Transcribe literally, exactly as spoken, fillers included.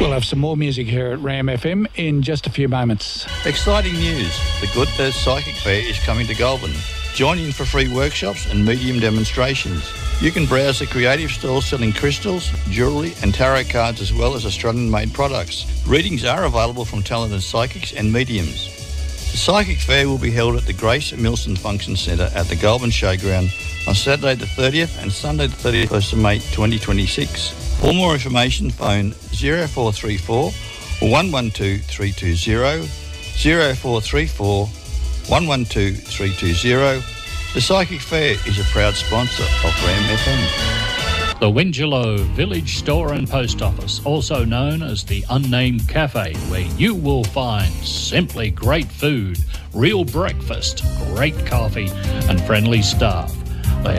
We'll have some more music here at Ram F M in just a few moments. Exciting news. The Good Earth Psychic Fair is coming to Goulburn. Join in for free workshops and medium demonstrations. You can browse the creative stalls selling crystals, jewellery and tarot cards as well as Australian-made products. Readings are available from talented psychics and mediums. The Psychic Fair will be held at the Grace Milson Function Centre at the Goulburn Showground on Saturday the thirtieth and Sunday the thirty-first of May twenty twenty-six. For more information, phone zero four three four one one two three two zero, zero four three four one one two three two zero. The Psychic Fair is a proud sponsor of Ram F M. The Wingelow Village Store and Post Office, also known as the Unnamed Cafe, where you will find simply great food, real breakfast, great coffee and friendly staff.